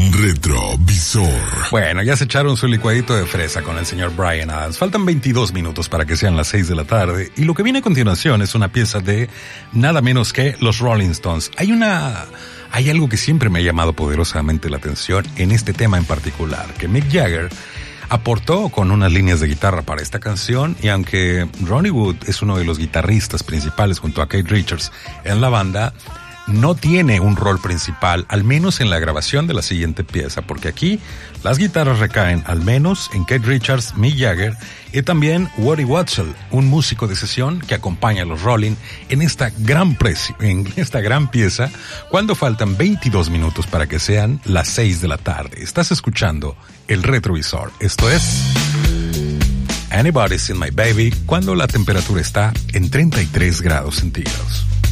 Retrovisor. Bueno, ya se echaron su licuadito de fresa con el señor Bryan Adams. Faltan 22 minutos para que sean las 6 de la tarde. Y lo que viene a continuación es una pieza de nada menos que los Rolling Stones. Hay algo que siempre me ha llamado poderosamente la atención en este tema en particular, que Mick Jagger aportó con unas líneas de guitarra para esta canción, y aunque Ronnie Wood es uno de los guitarristas principales junto a Keith Richards en la banda, no tiene un rol principal, al menos en la grabación de la siguiente pieza, porque aquí las guitarras recaen al menos en Keith Richards, Mick Jagger y también Woody Watzel, un músico de sesión que acompaña a los Rolling en esta gran pieza, cuando faltan 22 minutos para que sean las 6 de la tarde. Estás escuchando El Retrovisor. Esto es Anybody's Seen My Baby, cuando la temperatura está en 33 grados centígrados.